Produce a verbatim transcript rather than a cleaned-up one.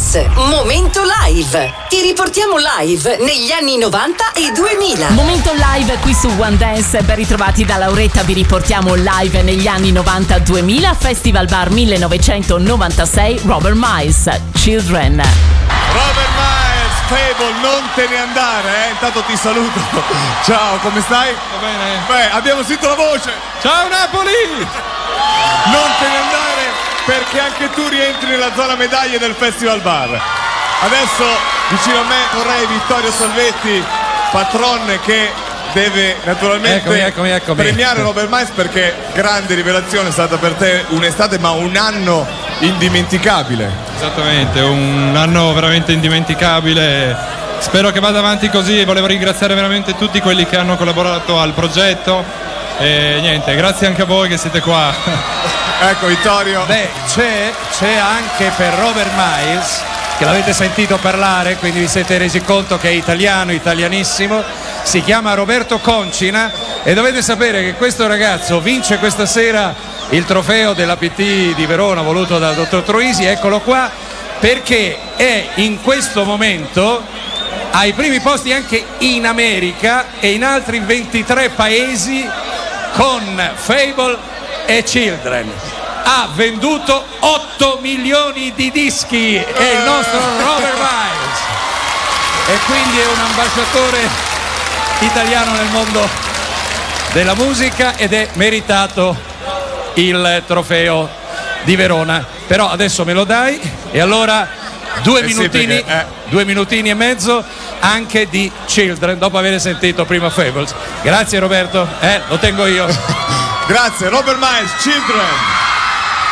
Miles, Momento Live. Ti riportiamo live negli anni novanta e duemila. Momento Live qui su One Dance. Ben ritrovati da Lauretta, vi riportiamo live negli anni novanta duemila. Festival Bar millenovecentonovantasei, Robert Miles, Children. Robert Miles, Fable, non te ne andare, eh? Intanto ti saluto. Ciao, come stai? Va bene. Beh, abbiamo sentito la voce. Ciao Napoli! Non te ne andare perché anche tu rientri nella zona medaglie del Festival Bar. Adesso vicino a me vorrei Vittorio Salvetti, patron, che deve naturalmente eccomi, eccomi, eccomi. premiare Robert Miles, perché grande rivelazione è stata per te un'estate, ma un anno indimenticabile. Esattamente, un anno veramente indimenticabile. Spero che vada avanti così. Volevo ringraziare veramente tutti quelli che hanno collaborato al progetto e niente, grazie anche a voi che siete qua. Ecco Vittorio. Beh, c'è, c'è anche per Robert Miles, che l'avete sentito parlare, quindi vi siete resi conto che è italiano, italianissimo. Si chiama Roberto Concina e dovete sapere che questo ragazzo vince questa sera il trofeo dell'A P T di Verona voluto dal dottor Troisi, eccolo qua, perché è in questo momento ai primi posti anche in America e in altri ventitré paesi con Fable e Children. Ha venduto otto milioni di dischi, è il nostro Robert Miles e quindi è un ambasciatore italiano nel mondo della musica ed è meritato il trofeo di Verona. Però adesso me lo dai e allora due eh minutini sì, perché, eh. due minutini e mezzo anche di Children dopo aver sentito prima Fables. Grazie Roberto, eh, lo tengo io. Grazie Robert Miles, Children.